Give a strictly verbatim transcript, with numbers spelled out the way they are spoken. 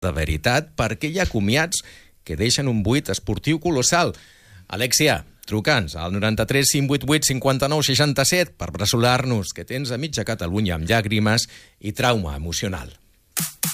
de veritat, perquè hi ha comiats que deixen un buit esportiu colossal. Alexia, truca'ns al noranta-tres cinc vuit vuit cinquanta-nou seixanta-set per bressolar-nos, que tens a mitja Catalunya amb llàgrimes i trauma emocional.